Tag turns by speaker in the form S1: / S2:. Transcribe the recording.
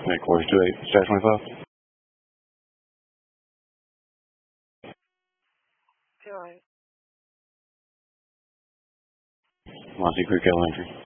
S1: Make quarters 28, stash 25.
S2: Alright.
S1: Mossy Creek Elementary.